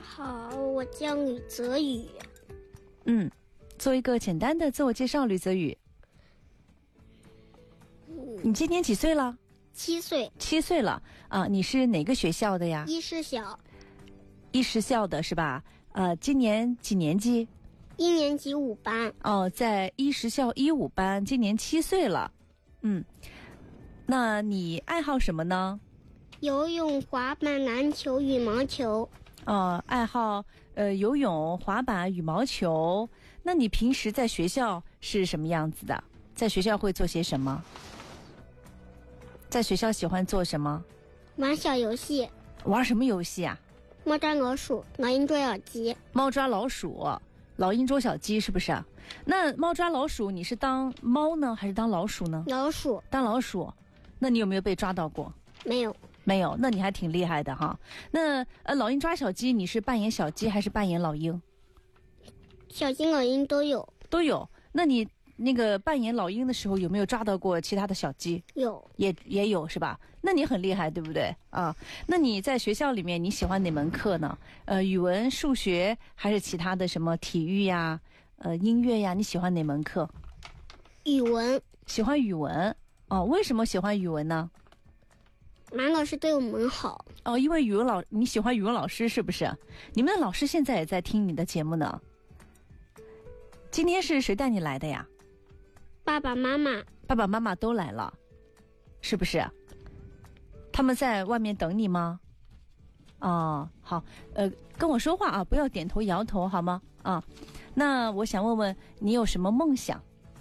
好，我叫吕泽宇。 做一个简单的自我介绍，吕泽宇。你今年几岁了 7岁。 7岁了啊！你是哪个学校的呀？ 一师小。 一师校的是吧？今年几年级 ？1年级5班。 哦，在一师校1、5班，今年7岁了。那你爱好什么呢？ 游泳、滑板、篮球、羽毛球。 爱好游泳、滑板、羽毛球。那你平时在学校是什么样子的？在学校会做些什么？在学校喜欢做什么？ 玩小游戏。 玩什么游戏啊？ 猫抓老鼠、老鹰捉小鸡。 猫抓老鼠、老鹰捉小鸡，是不是？那猫抓老鼠，你是当猫呢，还是当老鼠呢？ 老鼠。 当老鼠。那你有没有被抓到过？ 没有。 没有，那你还挺厉害的哈。那老鹰抓小鸡，你是扮演小鸡还是扮演老鹰？ 小鸡、老鹰都有。 都有。那你那个扮演老鹰的时候，有没有抓到过其他的小鸡？ 有。 也有是吧？那你很厉害，对不对啊？那你在学校里面你喜欢哪门课呢？语文、数学还是其他的什么体育呀、音乐呀？你喜欢哪门课？ 语文。 喜欢语文。为什么喜欢语文呢？ 马老师对我们好。 因为你喜欢语文老师是不是？你们的老师现在也在听你的节目呢。今天是谁带你来的呀？ 爸爸妈妈。 爸爸妈妈都来了，是不是？他们在外面等你吗？好，跟我说话啊，不要点头摇头好吗？那我想问问你有什么梦想？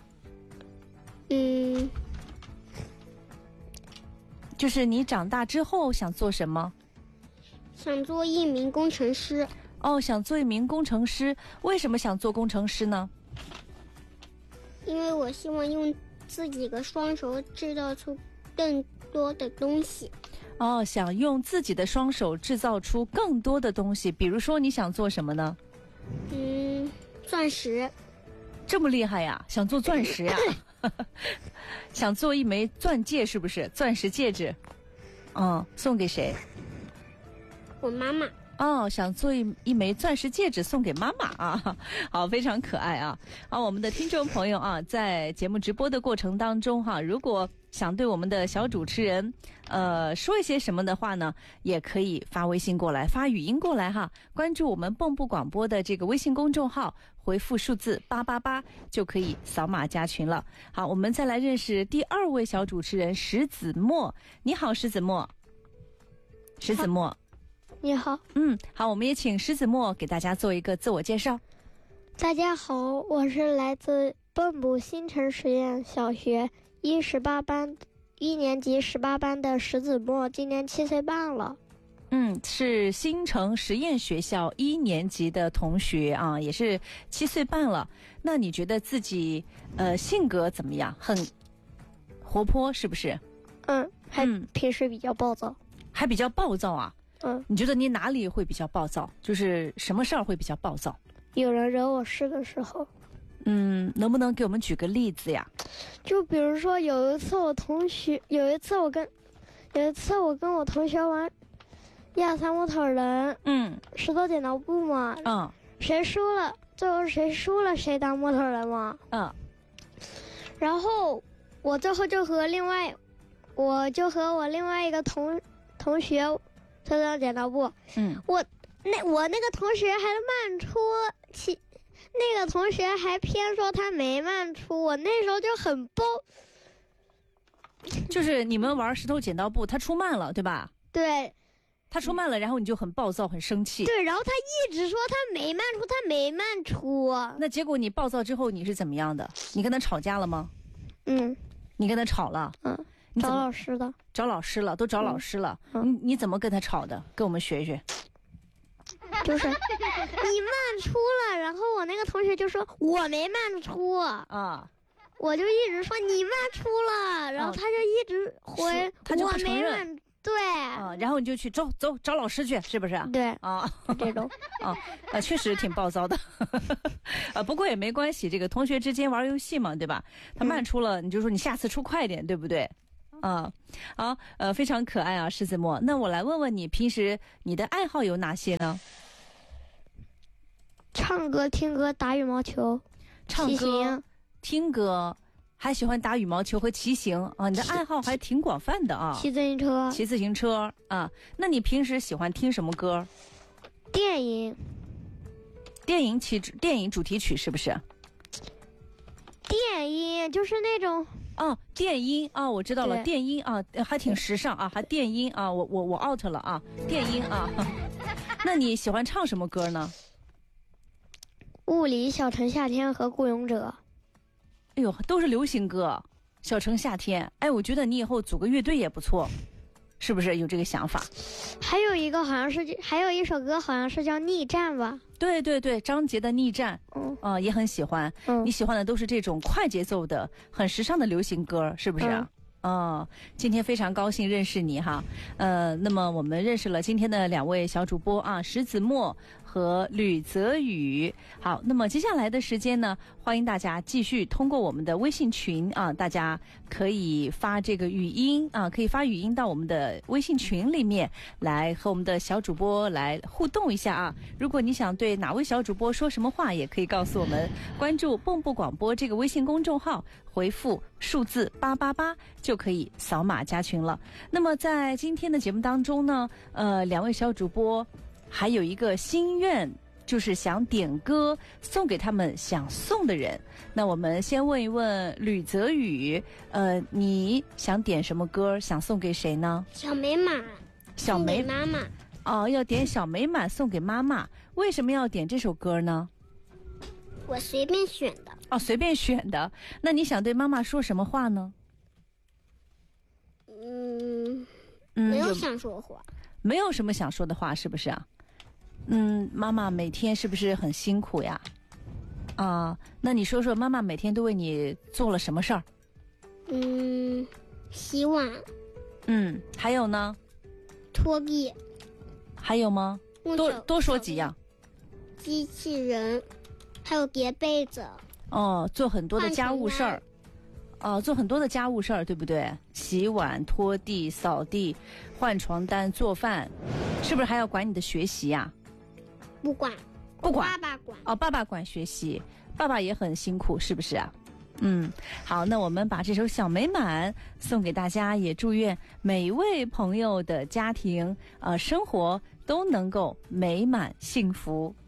就是你长大之后想做什么？ 想做一名工程师。 想做一名工程师。为什么想做工程师呢？ 因为我希望用自己的双手制造出更多的东西。 想用自己的双手制造出更多的东西。比如说你想做什么呢？ 钻石。 这么厉害呀？想做钻石呀？想做一枚钻戒是不是？钻石戒指。送给谁？ 我妈妈。 想做一枚钻石戒指送给妈妈啊。好，非常可爱啊。我们的听众朋友啊，在节目直播的过程当中如果想对我们的小主持人说一些什么的话呢，也可以发微信过来，发语音过来关注我们蚌埠广播的这个微信公众号，回复数字888就可以扫码加群了。好，我们再来认识第2位小主持人石子墨。你好，石子墨。石子墨。 你好。 好，我们也请石子墨给大家做一个自我介绍。 大家好，我是来自蚌埠新城实验小学1年级18班的石子墨，今年7岁半了。 是新城实验学校1年级的同学啊，也是7岁半了。那你觉得自己性格怎么样？很活泼是不是？ 平时比较暴躁。 还比较暴躁啊？你觉得你哪里会比较暴躁？就是什么事儿会比较暴躁？ 有人惹我事的时候。 能不能给我们举个例子呀？ 就比如说有一次我跟我同学玩1、2、3木头人，石头剪刀布嘛，谁输了，最后谁输了谁当木头人嘛，然后我最后就和我另外一个同学抽到剪刀布，我那个同学还慢出那个同学还偏说他没慢出，我那时候就很就是你们玩石头剪刀布，他出慢了，对吧？ 对， 他出慢了，然后你就很暴躁，很生气。 对，然后他一直说他没慢出。 那结果你暴躁之后你是怎么样的？你跟他吵架了吗？你跟他吵了？ 找老师的。 找老师了，都找老师了。你怎么跟他吵的？跟我们学学。 就是你慢出了，然后我那个同学就说我没慢出我就一直说你慢出了，然后他就一直回我没慢。对然后你就去找老师去，是不是？ 对这种确实挺暴躁的不过也没关系，这个同学之间玩游戏嘛，对吧？他慢出了，你就说你下次出快点，对不对？好，非常可爱啊，石子墨。那我来问问你，平时你的爱好有哪些呢？ 唱歌、听歌、打羽毛球、 唱歌、听歌，还喜欢打羽毛球和骑行啊！你的爱好还挺广泛的啊。 骑自行车。 骑自行车啊？那你平时喜欢听什么歌？ 电影主题曲是不是？ 电音就是那种电音啊，我知道了，电音啊，还挺时尚啊，还电音啊，我 out 了啊，电音啊。那你喜欢唱什么歌呢？ 物理、小城夏天和孤勇者。 哎呦，都是流行歌。小城夏天，哎，我觉得你以后组个乐队也不错，是不是有这个想法？ 还有一首歌好像是叫《逆战》吧？ 对对对，张杰的《逆战》，也很喜欢。你喜欢的都是这种快节奏的、很时尚的流行歌，是不是啊？今天非常高兴认识你哈。那么我们认识了今天的2位小主播啊，石子墨和吕泽宇。好，那么接下来的时间呢，欢迎大家继续通过我们的微信群啊，大家可以发这个语音啊，可以发语音到我们的微信群里面来和我们的小主播来互动一下啊。如果你想对哪位小主播说什么话，也可以告诉我们，关注蹦蹦广播这个微信公众号，回复数字888就可以扫码加群了。那么在今天的节目当中呢，2位小主播还有一个心愿，就是想点歌送给他们想送的人。那我们先问一问吕泽宇，你想点什么歌，想送给谁呢？ 小美满，送给妈妈。 要点小美满送给妈妈。为什么要点这首歌呢？ 我随便选的。 随便选的。那你想对妈妈说什么话呢？ 没有想说话。 没有什么想说的话，是不是啊？妈妈每天是不是很辛苦呀？那你说说妈妈每天都为你做了什么事儿？ 洗碗。 还有呢？ 拖地。 还有吗？多说几样。 机器人，还有叠被子。 做很多的家务事儿。做很多的家务事儿，对不对？洗碗、拖地、扫地、换床单、做饭，是不是还要管你的学习呀？ 不管。爸爸管。 爸爸管学习，爸爸也很辛苦，是不是啊？好，那我们把这首《小美满》送给大家，也祝愿每一位朋友的家庭生活都能够美满幸福。